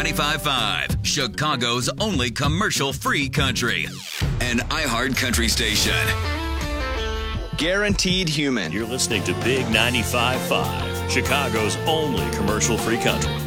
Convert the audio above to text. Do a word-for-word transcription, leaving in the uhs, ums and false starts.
ninety-five point five, Chicago's only commercial-free country. An iHeart country station. Guaranteed human. You're listening to Big ninety-five point five, Chicago's only commercial-free country.